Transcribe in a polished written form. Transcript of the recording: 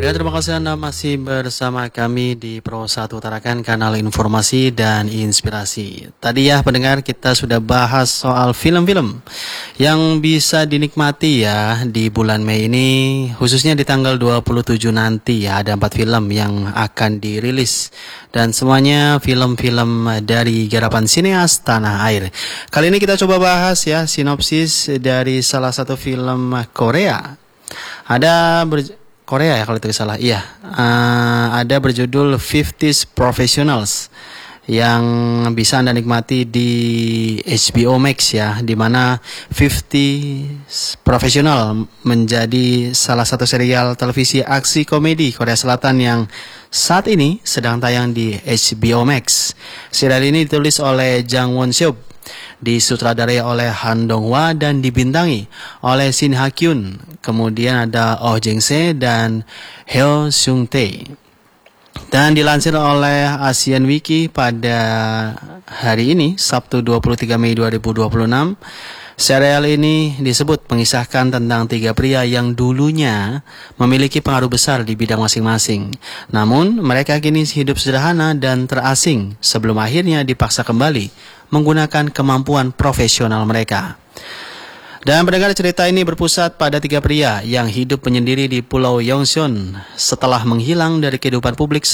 Pendengar, terima kasih Anda masih bersama kami di Pro 1 Tarakan, kanal informasi dan inspirasi. Tadi ya pendengar, kita sudah bahas soal film-film yang bisa dinikmati ya di bulan Mei ini, khususnya di tanggal 27 nanti ya. Ada 4 film yang akan dirilis dan semuanya film-film dari garapan sineas tanah air. Kali ini kita coba bahas ya sinopsis dari salah satu film Korea. Korea ya kalau tidak salah. Iya, ada berjudul 50s Professionals yang bisa Anda nikmati di HBO Max ya, di mana 50s Professional menjadi salah satu serial televisi aksi komedi Korea Selatan yang saat ini sedang tayang di HBO Max. Serial ini ditulis oleh Jang Won-seop, disutradarai oleh Han Dong-hwa dan dibintangi oleh Shin Ha-kyun. Kemudian ada Oh Jeng-se dan Heo Sung-tae. Dan dilansir oleh Asian Wiki pada hari ini, Sabtu 23 Mei 2026, serial ini disebut mengisahkan tentang 3 pria yang dulunya memiliki pengaruh besar di bidang masing-masing. Namun, mereka kini hidup sederhana dan terasing sebelum akhirnya dipaksa kembali menggunakan kemampuan profesional mereka. Dan pendengar, cerita ini berpusat pada 3 pria yang hidup menyendiri di Pulau Yongseon setelah menghilang dari kehidupan publik